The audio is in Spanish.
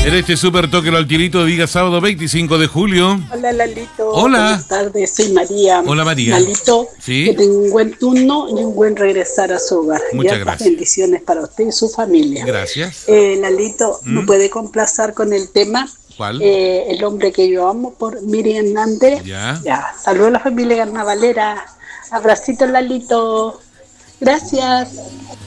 En este super toque al tirito, diga sábado 25 de julio. Hola Lalito. Hola. Buenas tardes, soy María. Hola María. Lalito, ¿Sí? que tenga un buen turno y un buen regresar a su hogar. Muchas y gracias. Bendiciones para usted y su familia. Gracias. Lalito, ¿me puede complacer con el tema? ¿Cuál? El hombre que yo amo, por Miriam Hernández. Ya. Saludos a la familia carnavalera. Abracito Lalito. Gracias.